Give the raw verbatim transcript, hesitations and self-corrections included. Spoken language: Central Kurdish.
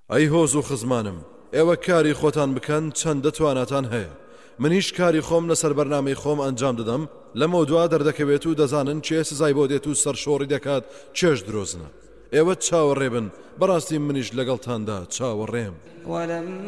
ئەی هۆز و خزمانم ئێوە کاری خۆتان بکەن چەند دەتواناتان هەیە منیش کاری خۆم لەسەر بەرنامەی خۆم ئەنجام دەدەم لەمە دوا دەردەکەوێت و دەزانن چێ سزای بۆ دێت و سەرشۆڕی دەکات چێش درۆزنە ئێوە چاوەڕێ بن بەڕاستی منیش لەگەڵتاندا چاوەڕێم